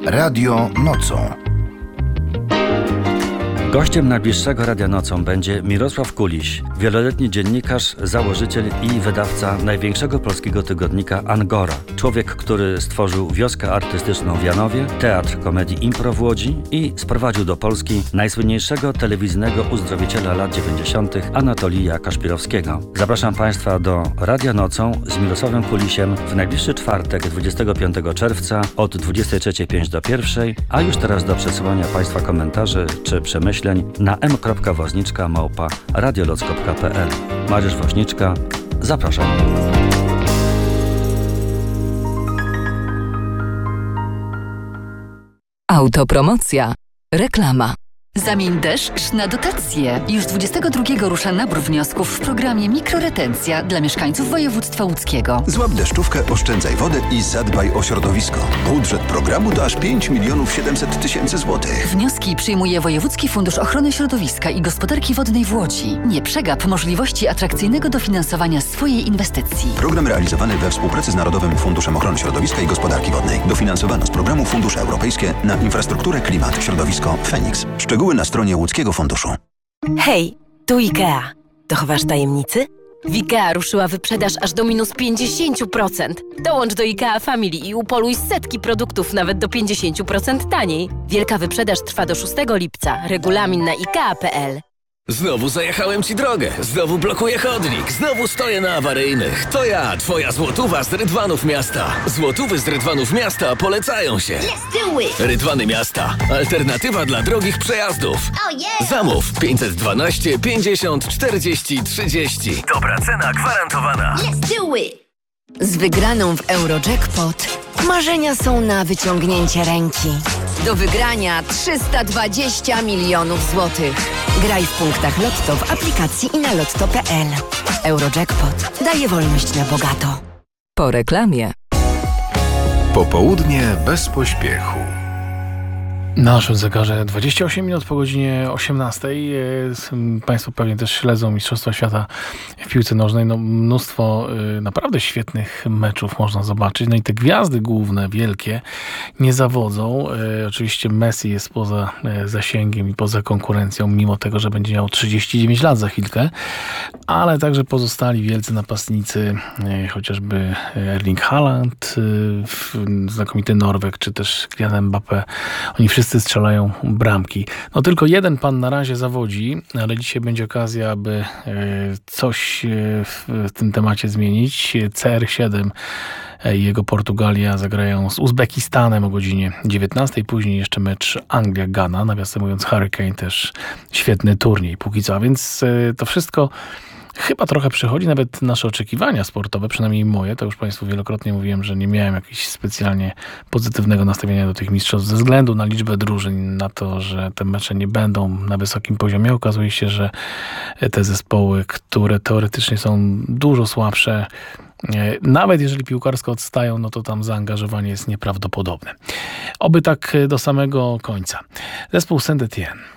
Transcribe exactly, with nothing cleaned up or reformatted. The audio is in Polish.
Radio Nocą. Gościem najbliższego Radia Nocą będzie Mirosław Kuliś, wieloletni dziennikarz, założyciel i wydawca największego polskiego tygodnika Angora. Człowiek, który stworzył wioskę artystyczną w Janowie, teatr komedii Impro w Łodzi i sprowadził do Polski najsłynniejszego telewizyjnego uzdrowiciela lat dziewięćdziesiątych Anatolija Kaszpirowskiego. Zapraszam Państwa do Radia Nocą z Mirosławem Kulisiem w najbliższy czwartek, dwudziestego piątego czerwca od dwudziestej trzeciej pięć do pierwszej, a już teraz do przesyłania Państwa komentarzy czy przemyśleń na m kropka wozniczka małpa radioloc kropka p l. Mariusz Woźniczka, zapraszam. Autopromocja. Reklama. Zamień deszcz na dotacje. Już dwudziestego drugiego rusza nabór wniosków w programie Mikroretencja dla mieszkańców województwa łódzkiego. Złap deszczówkę, oszczędzaj wodę i zadbaj o środowisko. Budżet programu to aż pięć milionów siedemset tysięcy złotych. Wnioski przyjmuje Wojewódzki Fundusz Ochrony Środowiska i Gospodarki Wodnej w Łodzi. Nie przegap możliwości atrakcyjnego dofinansowania swojej inwestycji. Program realizowany we współpracy z Narodowym Funduszem Ochrony Środowiska i Gospodarki Wodnej. Dofinansowano z programu Fundusze Europejskie na infrastrukturę, klimat, środowisko, Feniks. Szczegóły na stronie Łódzkiego Funduszu. Hej, tu IKEA. To chowasz tajemnicy? W IKEA ruszyła wyprzedaż aż do minus pięćdziesiąt procent. Dołącz do IKEA Family i upoluj setki produktów nawet do pięćdziesiąt procent taniej. Wielka wyprzedaż trwa do szóstego lipca. Regulamin na ikea kropka p l. Znowu zajechałem ci drogę, znowu blokuję chodnik, znowu stoję na awaryjnych. To ja, twoja złotówa z Rydwanów Miasta. Złotówy z Rydwanów Miasta polecają się. Let's do it! Rydwany Miasta. Alternatywa dla drogich przejazdów. Oh yeah! Zamów pięćset dwanaście pięćdziesiąt czterdzieści trzydzieści. Dobra cena gwarantowana. Let's do it! Z wygraną w Eurojackpot marzenia są na wyciągnięcie ręki. Do wygrania trzysta dwadzieścia milionów złotych. Graj w punktach Lotto w aplikacji i na lotto kropka p l. Eurojackpot daje wolność na bogato. Po reklamie. Popołudnie bez pośpiechu. Na naszym zegarze dwadzieścia osiem minut po godzinie osiemnastej. Państwo pewnie też śledzą Mistrzostwa Świata w piłce nożnej. No, mnóstwo y, naprawdę świetnych meczów można zobaczyć. No i te gwiazdy główne, wielkie, nie zawodzą. Y, oczywiście Messi jest poza y, zasięgiem i poza konkurencją, mimo tego, że będzie miał trzydzieści dziewięć lat za chwilkę. Ale także pozostali wielcy napastnicy, y, chociażby Erling Haaland, y, znakomity Norweg, czy też Kylian Mbappé. Oni wszyscy Wszyscy strzelają bramki. No tylko jeden pan na razie zawodzi, ale dzisiaj będzie okazja, aby coś w tym temacie zmienić. C R siedem i jego Portugalia zagrają z Uzbekistanem o godzinie dziewiętnastej. Później jeszcze mecz Anglia-Ghana. Nawiasem mówiąc, Hurricane też świetny turniej póki co. A więc to wszystko chyba trochę przechodzi nawet nasze oczekiwania sportowe, przynajmniej moje. To już Państwu wielokrotnie mówiłem, że nie miałem jakiegoś specjalnie pozytywnego nastawienia do tych mistrzostw ze względu na liczbę drużyn, na to, że te mecze nie będą na wysokim poziomie. Okazuje się, że te zespoły, które teoretycznie są dużo słabsze, nawet jeżeli piłkarsko odstają, no to tam zaangażowanie jest nieprawdopodobne. Oby tak do samego końca. Zespół Saint-Étienne.